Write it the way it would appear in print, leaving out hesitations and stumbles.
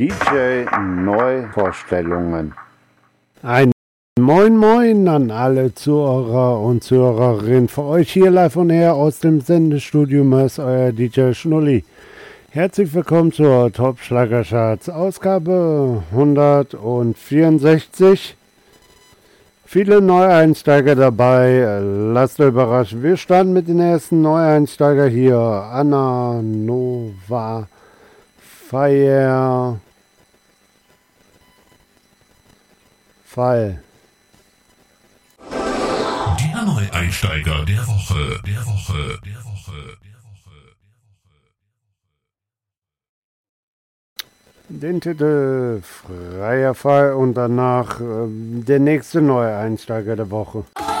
DJ Neuvorstellungen. Ein Moin Moin an alle Zuhörer und Zuhörerinnen. Für euch hier live und her aus dem Sendestudio ist euer DJ Schnulli. Herzlich willkommen zur Top Schlagercharts Ausgabe 164. Viele Neueinsteiger dabei, lasst euch überraschen. Wir starten mit den ersten Neueinsteiger hier. Anna, Nova, Fire, Fall. Der Neueinsteiger der Woche. Den Titel Freier Fall und danach der nächste Neueinsteiger der Woche.